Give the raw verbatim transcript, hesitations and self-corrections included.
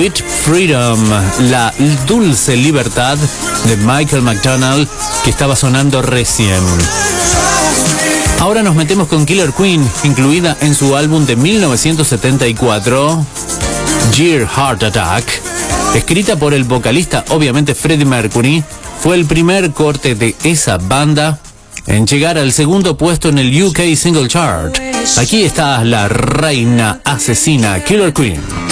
Sweet Freedom, la dulce libertad de Michael McDonald, que estaba sonando recién. Ahora nos metemos con Killer Queen, incluida en su álbum de mil novecientos setenta y cuatro, Dear Heart Attack. Escrita por el vocalista, obviamente Freddie Mercury, fue el primer corte de esa banda en llegar al segundo puesto en el U K Single Chart. Aquí está la reina asesina Killer Queen.